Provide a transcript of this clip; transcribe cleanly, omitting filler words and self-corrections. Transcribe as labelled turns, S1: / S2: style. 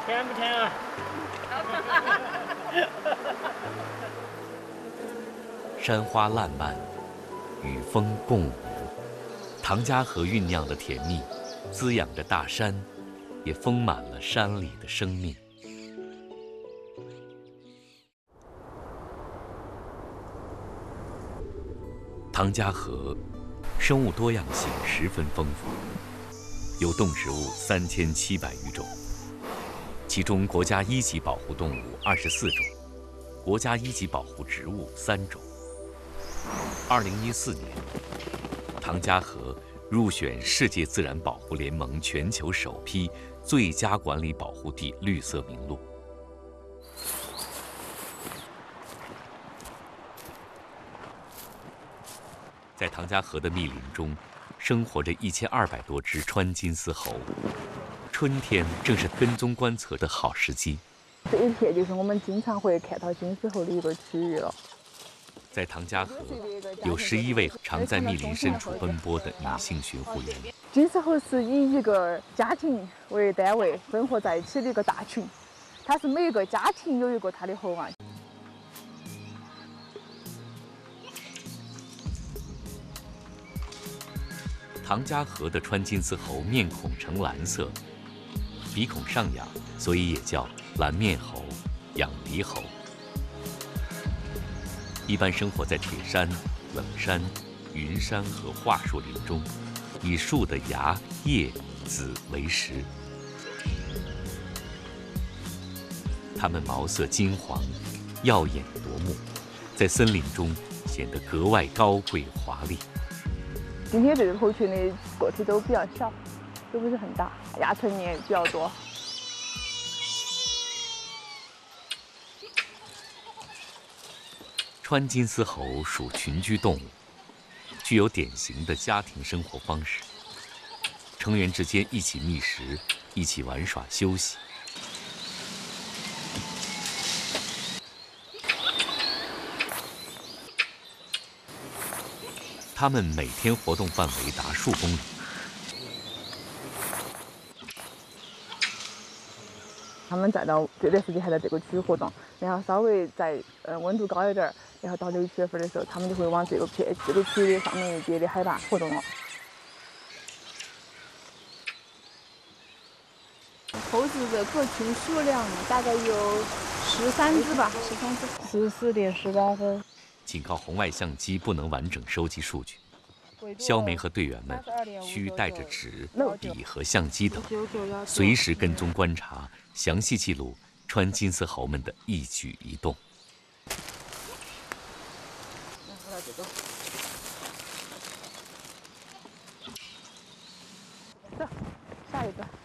S1: 甜不甜啊？
S2: 山花烂漫，与风共舞，唐家河酝酿的甜蜜，滋养着大山，也丰满了山里的生命。唐家河生物多样性十分丰富，有动植物3700余种，其中国家一级保护动物24种，国家一级保护植物3种。2014年，唐家河入选世界自然保护联盟全球首批最佳管理保护地绿色名录。在唐家河的密林中，生活着1200多只川金丝猴。春天正是跟踪观测的好时机。
S3: 这一片就是我们经常会看到金丝猴的一个区域了。
S2: 在唐家河，有11位常在密林深处奔波的女性巡护员。
S3: 金丝猴是以一个家庭为单位生活在一起的一个大群，它是每一个家庭有一个它的猴王。
S2: 唐家河的川金丝猴面孔呈蓝色，鼻孔上仰，所以也叫蓝面猴、仰鼻猴。一般生活在铁山、冷山、云杉和桦树林中，以树的芽、叶、籽为食。它们毛色金黄，耀眼夺目，在森林中显得格外高贵华丽。
S3: 今天这个猴群的个体都比较小，都不是很大，亚成也比较多。
S2: 川金丝猴属群居动物，具有典型的家庭生活方式，成员之间一起觅食，一起玩耍休息。它们每天活动范围达数公里。
S3: 它们这段时间还在这个区域活动，然后稍微在温度高一点，然后到6、7月份的时候，它们就会往这个区域上面一边的海拔活动了。
S4: 猴子的个群数量大概有13只吧，13只，14.18分。
S2: 仅靠红外相机不能完整收集数据，肖梅和队员们需带着纸、笔和相机等，随时跟踪观察，详细记录川金丝猴们的一举一动。
S3: 走，下一个。